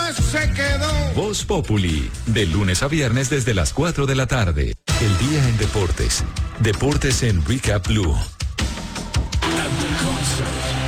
se quedó. Voz Populi, de lunes a viernes desde las 4 de la tarde. El día en deportes. Deportes en Recap Blue. At the concert.